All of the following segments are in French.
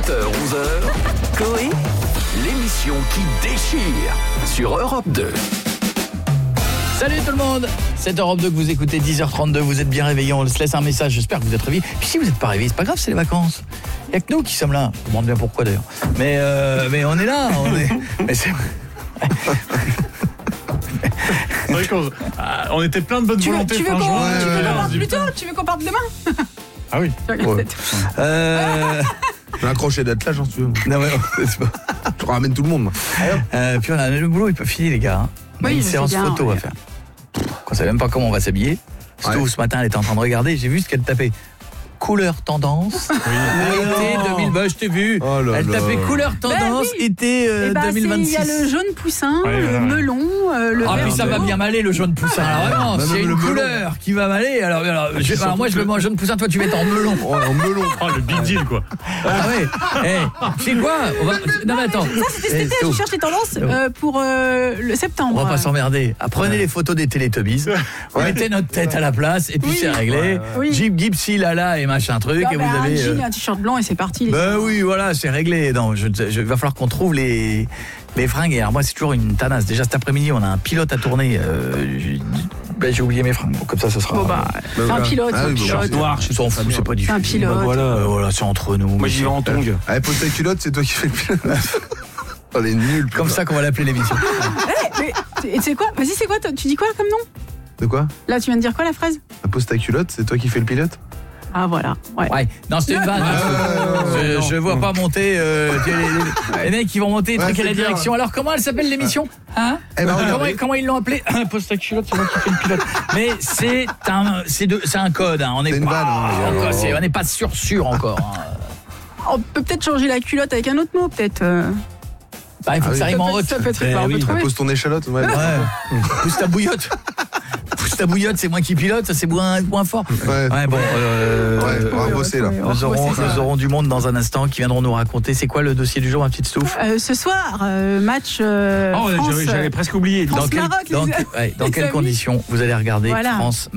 7h-11h, Coé, l'émission qui déchire sur Europe 2. Salut tout le monde, c'est Europe 2 que vous écoutez, 10h32, vous êtes bien réveillés, on se laisse un message, j'espère que vous êtes réveillés. Puis si vous n'êtes pas réveillés, c'est pas grave, c'est les vacances. Il n'y a que nous qui sommes là, je me demande bien pourquoi d'ailleurs. Mais on est là, mais c'est... C'est vrai qu'on était plein de bonne volonté. Tu veux qu'on parte plus tôt ? Tu veux qu'on parte demain ? Ah oui. J'ai un crochet d'être là, j'en suis. Non, ouais, je ramène tout le monde. puis on a le boulot, il peut filer les gars. On a une séance photo à faire. On ne sait même pas comment on va s'habiller. Surtout ce matin, elle était en train de regarder, j'ai vu ce qu'elle tapait. Couleur tendance, été 2000, je t'ai vu. Oh là elle là. tapait couleur tendance, été 2026. Il y a le jaune poussin, le melon, le vert. Ah puis ça va bien m'aller le jaune poussin. Alors vraiment, c'est une couleur qui va m'aller. Alors moi je le mets en jaune poussin, toi tu mets en melon. Oh, en melon. Oh, le big deal quoi. Ah ouais. Tu sais quoi Non mais attends. Ça c'était cet été, je cherche les tendances pour le septembre. On va pas s'emmerder. Prenez les photos des Teletubbies, mettez notre tête à la place et puis c'est réglé. Jeep Gypsy Lala et machin truc et vous avez un jean, un t-shirt blanc et c'est parti. Ben oui, voilà, c'est réglé. Non, il va falloir qu'on trouve les fringues. Et alors moi, c'est toujours une tanasse. Déjà cet après-midi, on a un pilote à tourner. J'ai oublié mes fringues. Donc comme ça sera. C'est un pilote. Noir, je s'en fous, c'est pas difficile. C'est un pilote. Voilà, c'est entre nous. Moi, j'y vais en tongs. Allez, pose ta culotte, c'est toi qui fais le pilote. On est nuls. Comme ça qu'on va l'appeler l'émission. Et tu sais quoi ? Vas-y, c'est quoi ? Tu dis quoi comme nom ? De quoi ? Là, tu viens de dire quoi la phrase ? Pose ta culotte, c'est toi qui fais le pilote. Ah voilà. Ouais. Non, c'était une vanne. Je vois pas monter les mecs qui vont monter truc à la direction. Alors comment elle s'appelle l'émission ? Hein ? Comment ils l'ont appelé ? Pose ta culotte, c'est moi qui fais le pilote. Mais c'est un code. Hein. On n'est pas sûr encore. On peut peut-être changer la culotte avec un autre mot, peut-être. Il faut que ça rime en haute. Ça peut être Pose ton échalote. Ouais. Pousse ta bouillotte. Ta bouillotte, c'est moi qui pilote, ça c'est moins fort. Ouais, bon. On va bosser là. Nous aurons du monde dans un instant qui viendront nous raconter. C'est quoi le dossier du jour, ma petite Stouff ? Ce soir, match. France, j'avais presque oublié. Dans quelles conditions vous allez regarder France-Maroc ?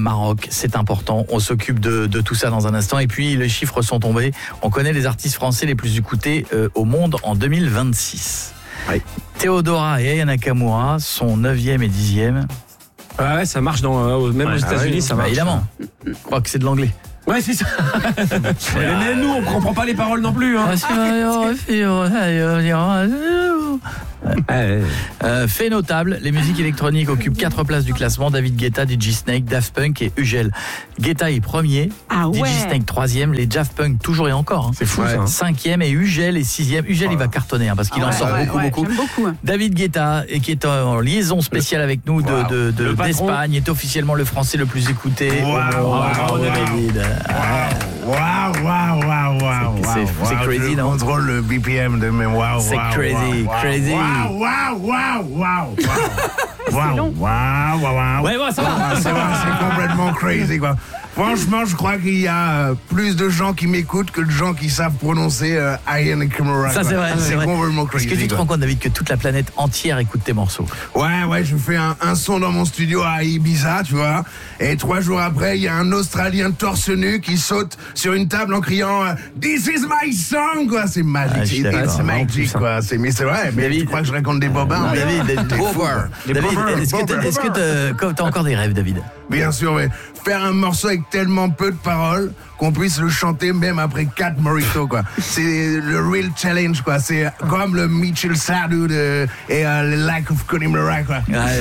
C'est important. On s'occupe de tout ça dans un instant. Et puis les chiffres sont tombés. On connaît les artistes français les plus écoutés au monde en 2026. Ouais. Théodora et Aya Nakamura sont 9e et 10e. Ouais, ça marche même aux États-Unis, ça marche. Évidemment. Je crois que c'est de l'anglais. Ouais, c'est ça. Mais nous, on comprend pas les paroles non plus. Hein. Fait notable, les musiques électroniques occupent 4 places du classement. David Guetta, DJ Snake, Daft Punk et Ugel. Guetta est premier, DJ Snake 3e, les Daft Punk toujours et encore. C'est fou ça. 5e et Ugel est 6e. Ugel il va cartonner parce qu'il en sort beaucoup. David Guetta qui est en liaison spéciale avec nous d'Espagne est officiellement le français le plus écouté. David. C'est crazy, non ? Je contrôle le BPM de mes C'est crazy. Ouais, bon, ça va. C'est complètement crazy, quoi. Franchement, je crois qu'il y a plus de gens qui m'écoutent que de gens qui savent prononcer Aya Nakamura. Ça, c'est vrai. C'est complètement crazy. Est-ce que tu te rends compte, David, que toute la planète entière écoute tes morceaux ? Ouais, je fais un son dans mon studio à Ibiza, tu vois. Et 3 jours après, il y a un Australien torse nu qui saute sur une table en criant This is my song, quoi. C'est magique. C'est magique, quoi. Mais c'est vrai. Mais David, tu crois que je raconte des bobins? David, est-ce que t'as encore des rêves, David? Bien sûr, mais faire un morceau avec tellement peu de paroles qu'on puisse le chanter même après 4 mojitos, quoi. C'est le real challenge, quoi. C'est comme le Mitchell Sardou et le Lack of Connemara, quoi.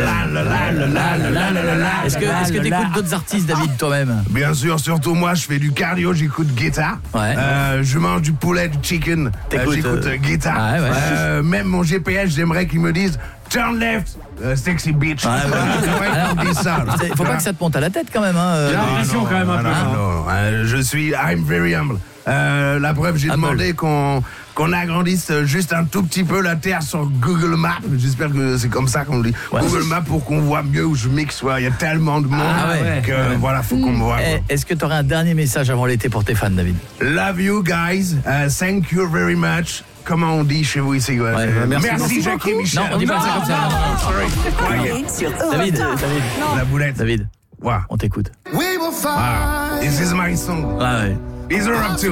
Est-ce que t'écoutes d'autres artistes, David, toi-même? Bien sûr, surtout moi, je fais du cardio, j'écoute Guetta. Je mange du poulet, du chicken, j'écoute Guetta. Même mon GPS, j'aimerais qu'ils me disent turn left, sexy bitch. Il faut pas que ça te monte à la tête quand même. J'ai l'impression quand même un peu. I'm very humble. La preuve, j'ai demandé qu'on agrandisse juste un tout petit peu la terre sur Google Maps. J'espère que c'est comme ça qu'on le dit. Google Maps pour qu'on voit mieux où je mixe. Il y a tellement de monde que voilà, faut qu'on me voit. Est-ce que tu aurais un dernier message avant l'été pour tes fans, David? Love you guys. Thank you very much. Comment on dit chez vous ici, quoi? Merci Jackie Michel. Non, on dit pas ça comme ça. David, la boulette. David, on t'écoute. This is my song. These are up to.